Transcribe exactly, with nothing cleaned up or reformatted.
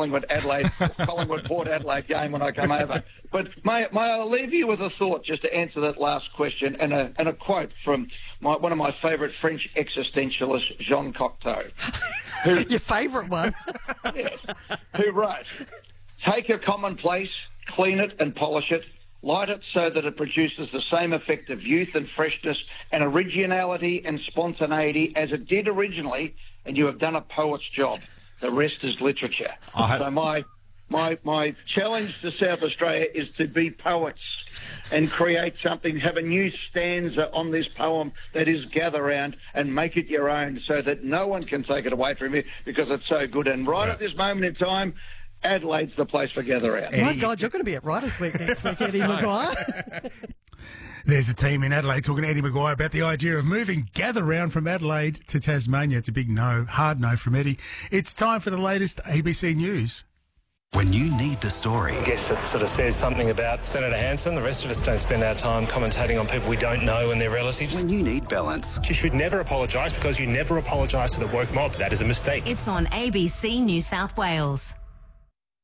Collingwood Adelaide, Collingwood Port Adelaide game when I come over. But may, may I leave you with a thought just to answer that last question, and a and a quote from my, one of my favourite French existentialists, Jean Cocteau. Who, Your favourite one? Yes, who wrote, "Take a commonplace, clean it and polish it, light it so that it produces the same effect of youth and freshness and originality and spontaneity as it did originally, and you have done a poet's job. The rest is literature." I... So my my my challenge to South Australia is to be poets and create something, have a new stanza on this poem that is gather round and make it your own so that no one can take it away from you because it's so good. And right, right. at this moment in time, Adelaide's the place for gather round. My God, you're going to be at Writers' Week next week, Eddie Maguire. There's a team in Adelaide talking to Eddie Maguire about the idea of moving gather round from Adelaide to Tasmania. It's a big no, hard no from Eddie. It's time for the latest A B C News. When you need the story. I guess it sort of says something about Senator Hanson. The rest of us don't spend our time commentating on people we don't know and their relatives. When you need balance. You should never apologise because you never apologise to the woke mob. That is a mistake. It's on A B C New South Wales.